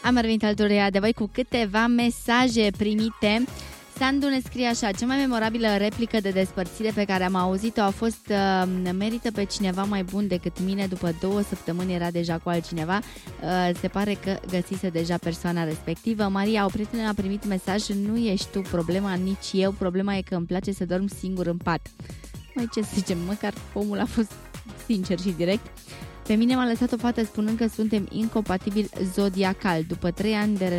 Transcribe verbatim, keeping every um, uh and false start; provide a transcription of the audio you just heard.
Am revenit alături de voi cu câteva mesaje primite. Sandu ne scrie așa: cea mai memorabilă replică de despărțire pe care am auzit-o a fost uh, merită pe cineva mai bun decât mine, după două săptămâni era deja cu altcineva. Uh, se pare că găsise deja persoana respectivă. Maria, o prietenă a primit mesaj: nu ești tu problema, nici eu, problema e că îmi place să dorm singur în pat. Mai ce să zicem, măcar omul a fost sincer și direct. Pe mine m-a lăsat o fată spunând că suntem incompatibili zodiacal. După trei ani de